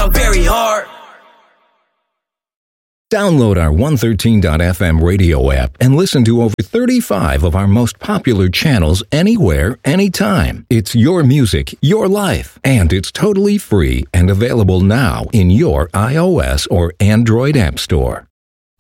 come very hard. Download our 113.fm radio app and listen to over 35 of our most popular channels anywhere, anytime. It's your music, your life, and it's totally free and available now in your iOS or Android app store.